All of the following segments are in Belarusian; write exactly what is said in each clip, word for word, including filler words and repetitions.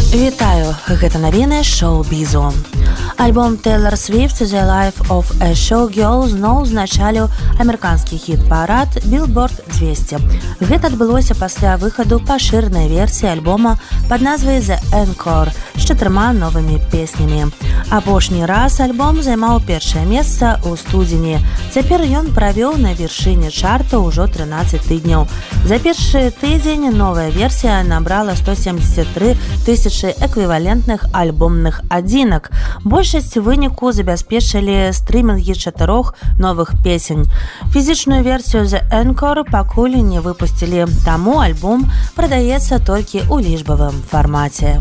Вітаю, гэта навіны шоу-бізу. Альбом Taylor Swift «The Life of a Showgirl» зноў узначаліў амерыканскі хіт-парад Billboard двести. Гэта адбылося пасля выхаду пашыранай версіі альбома пад назвай «The Encore» з чатырма новымі песнямі. Апошні раз альбом займаў першае месца ў студзені. Цяпер ён правёў на вяршыні чарта ўжо трынаццаць тыдняў. За першы тыдзень новая версія набрала сто семьдесят три тысячи эквівалентных альбомных адзінак. Большасць выніку забяспечылі стрымінгі чатырох новых песень. Фізічную версію «The Encore» пакуль не выпусцілі, таму альбом прадаецца толькі ў лічбавым фармаце.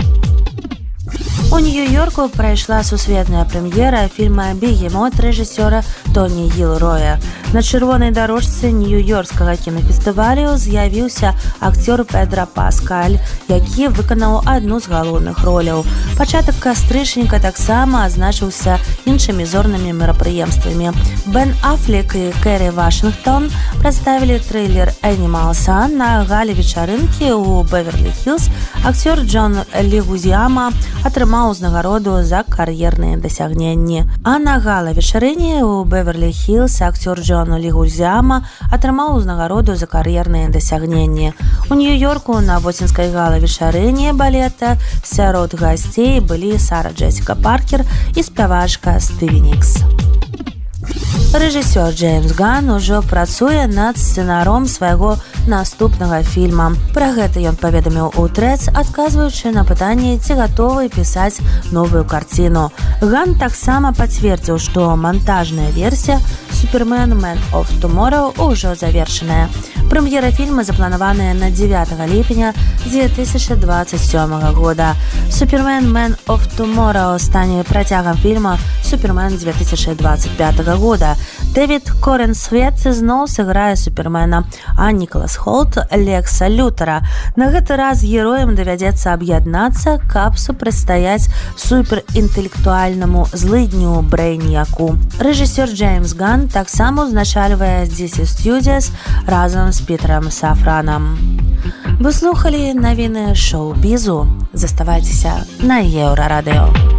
У Нью-Йорку прайшла сусветная прэм'ера фільма «Бегемот» рэжысёра Тоні Гілроя. На чырвонай дарожцы Нью-Йоркскага кінафестывалю з'явіўся акцёр Педро Паскаль, які выканаў адну з галоўных роляў. Пачатак кастрычніка таксама адзначыўся іншымі зорнымі мерапрыемствамі. Бен Аффлек і Кэрі Вашынгтон прадставілі трэйлер «Animals». На галі-вечарынкі ў Беверлі-Хілз акцёр Джон Легузіама атрымаў узнагароду за кар'ерныя дасягненні. А на гала-вечарыне ў Беверлі-Хілз акцёр Джон Легузіама атрымаў узнагароду за кар'ерныя дасягненні. У Нью-Йорку на восеньскай гала-вечарыне балета сярод гасцей былі Сара Джесіка Паркер і спявачка Стыві Нікс. Рэжысёр Джеймс Ганн ужо працуе над сцэнаром свайго наступнага фільма. Пра гэта ён паведаміў у Трэц, адказваючы на пытанне, ці гатовы пісаць новую карціну. Ганн таксама пацвердзіў, што мантажная версія «Супермен Man of Tomorrow» ўжо завершаная. Прэм'ера фільма запланаваная на дзевятага ліпеня дзве тысячы двадцать сёмага года. «Супермен Man of Tomorrow» стане працягам фільма «Супермен» дзве тысячы двадцать пятага года. Дэвід Коренсвет зноў сыграе Супермена, а Нікалас Холт – Лекса Лютера. На гэты раз героям давядзецца аб'яднацца, каб супрацьстаяць суперінтэлектуальнаму злыдню Брэйніяку. Рэжысёр Джеймс Ганн таксама узначальвае ди си Studios разам з Пітерам Сафранам. Вы слухалі навіны шоу-бізу. Заставайцеся на Еўрарадыё.